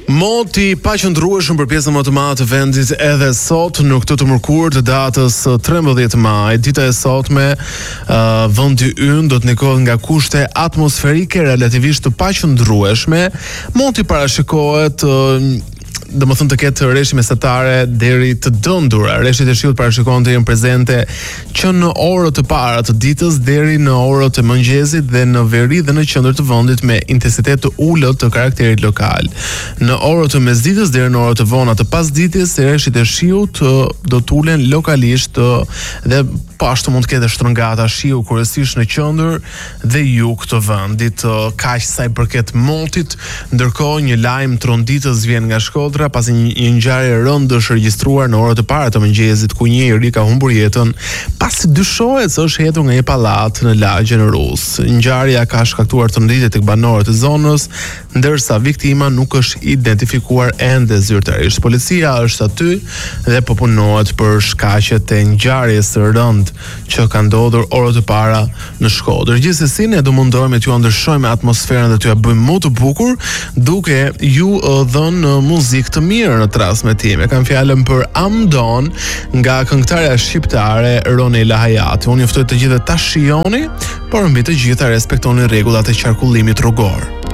Moti pa qëndrueshëm për pjesën më të madhe të vendit edhe sot në këtë të mërkurë të datës 13 maj. Dita e sotme, vendi ynë do të ndikohet nga kushte atmosferike relativisht të paqëndrueshme. Moti parashikohet domethënë të ketë rreshti mesatare deri të dëndura. Rreshtit e shiut parashikohen të jenë prezente që në orët të para të ditës deri në orët e mëngjesit dhe në veri dhe në qendër të vendit me intensitet të ulët të karakterit lokal. Në orët e mesditës deri në orët e vona të pasditjes, rreshtit e shiut do të ulen lokalisht dhe ashtu mund të ketë shtrëngata shiu kryesisht në qendër dhe jug të vendit. Kaq sa i përket motit, ndërkohë një lajm tronditës vjen nga Shkodra pasi një ngjarje rëndë është regjistruar në orët e para të mëngjesit ku një njeri ka humbur jetën pasi dyshohet se është hetur nga një pallat në lagjen e Rus. Ngjarja ka shkaktuar tronditje tek banorët e zonës, ndërsa viktima nuk është identifikuar ende zyrtarisht. Policia është aty dhe po punohet për shkaqet e ngjarjes së rëndë që ka ndodhur orët e para në Shkodër. Gjithsesi ne do mundohemi t'ju ndryshojmë atmosferën dhe t'ju bëjmë më të bukur duke ju dhënë muzikë të mirë në transmetim. Kam fjalën për Amdon nga këngëtarja shqiptare Ronela Hayati. Unë ju ftoj të gjithë ta shijoni, por mbi të gjitha respektoni rregullat e qarkullimit rrugor.